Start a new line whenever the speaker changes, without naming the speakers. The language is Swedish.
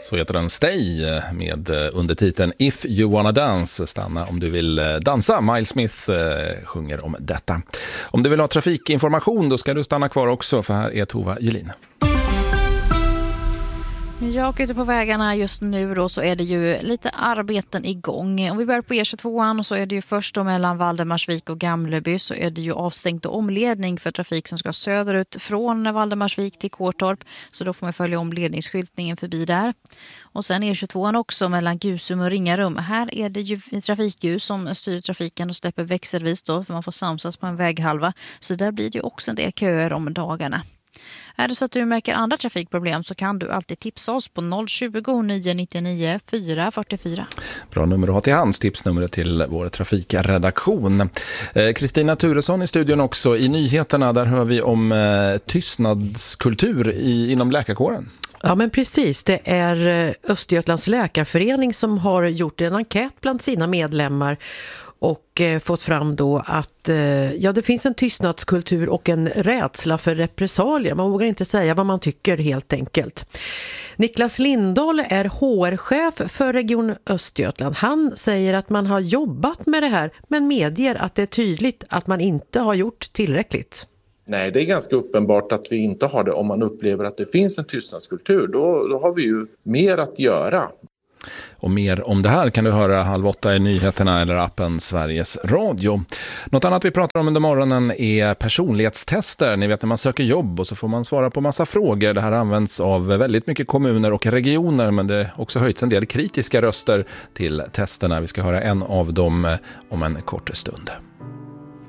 Så heter den Stay med undertiteln If You Wanna Dance, stanna om du vill dansa. Miles Smith sjunger om detta. Om du vill ha trafikinformation då ska du stanna kvar också, för här är Tova Julin.
Jag är ute på vägarna just nu då, så är det ju lite arbeten igång. Om vi börjar på E22 så är det ju först då mellan Valdemarsvik och Gamleby så är det ju avstängt och omledning för trafik som ska söderut från Valdemarsvik till Kårtorp. Så då får man följa omledningsskyltningen förbi där. Och sen E22 också mellan Gusum och Ringarum. Här är det ju trafikljus som styr trafiken och släpper växelvis då, för man får samsas på en väghalva. Så där blir det ju också en del köer om dagarna. Är det så att du märker andra trafikproblem så kan du alltid tipsa oss på 020 999 444.
Bra nummer att ha till hands, tipsnumret till vår trafikredaktion. Kristina Turesson i studion också. I nyheterna där hör vi om tystnadskultur inom läkarkåren.
Ja, men precis. Det är Östergötlands läkarförening som har gjort en enkät bland sina medlemmar och fått fram då att det finns en tystnadskultur och en rädsla för repressalier. Man vågar inte säga vad man tycker helt enkelt. Niklas Lindahl är HR-chef för Region Östergötland. Han säger att man har jobbat med det här men medger att det är tydligt att man inte har gjort tillräckligt.
Nej, det är ganska uppenbart att vi inte har det om man upplever att det finns en tystnadskultur. Då har vi ju mer att göra.
Och mer om det här kan du höra 7:30 i nyheterna eller appen Sveriges Radio. Något annat vi pratar om under morgonen är personlighetstester. Ni vet när man söker jobb och så får man svara på massa frågor. Det här används av väldigt mycket kommuner och regioner, men det har också höjts en del kritiska röster till testerna. Vi ska höra en av dem om en kort stund.